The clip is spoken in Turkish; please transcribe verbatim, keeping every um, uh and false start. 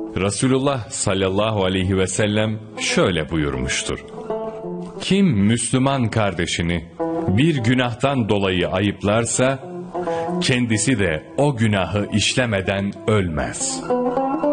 Resulullah sallallahu aleyhi ve sellem şöyle buyurmuştur: Kim Müslüman kardeşini bir günahtan dolayı ayıplarsa, kendisi de o günahı işlemeden ölmez.